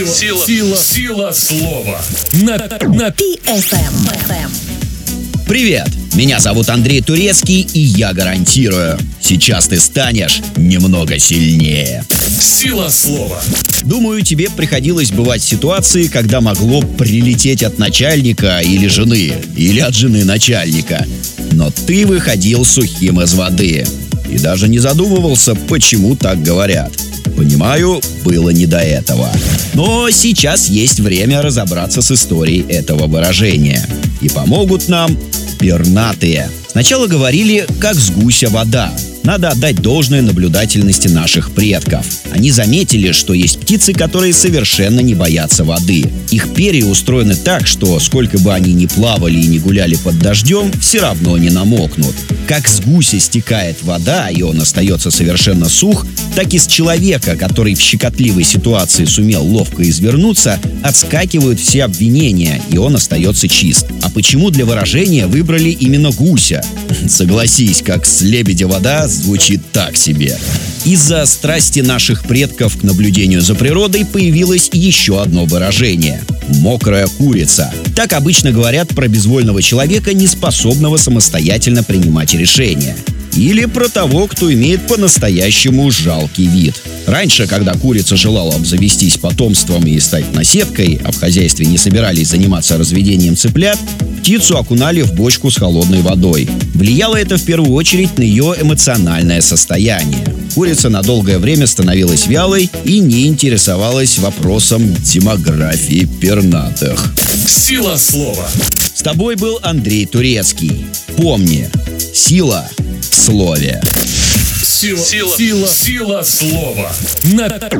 Сила слова. На PFM. Привет! Меня зовут Андрей Турецкий, и я гарантирую, сейчас ты станешь немного сильнее. Сила слова. Думаю, тебе приходилось бывать в ситуации, когда могло прилететь от начальника или жены, или от жены начальника. Но ты выходил сухим из воды и даже не задумывался, почему так говорят. Понимаю, было не до этого. Но сейчас есть время разобраться с историей этого выражения. И помогут нам пернатые. Сначала говорили, как с гуся вода. Надо отдать должное наблюдательности наших предков. Они заметили, что есть птицы, которые совершенно не боятся воды. Их перья устроены так, что сколько бы они ни плавали и ни гуляли под дождем, все равно не намокнут. Как с гуся стекает вода, и он остается совершенно сух, так и с человека, который в щекотливой ситуации сумел ловко извернуться, отскакивают все обвинения, и он остается чист. А почему для выражения выбрали именно гуся? Согласись, как с лебедя вода звучит так себе. Из-за страсти наших предков к наблюдению за природой появилось еще одно выражение – «мокрая курица». Так обычно говорят про безвольного человека, не способного самостоятельно принимать решения. Или про того, кто имеет по-настоящему жалкий вид. Раньше, когда курица желала обзавестись потомством и стать наседкой, а в хозяйстве не собирались заниматься разведением цыплят, птицу окунали в бочку с холодной водой. Влияло это в первую очередь на ее эмоциональное состояние. Курица на долгое время становилась вялой и не интересовалась вопросом демографии пернатых. Сила слова. С тобой был Андрей Турецкий. Помни, сила в слове. Сила слова. На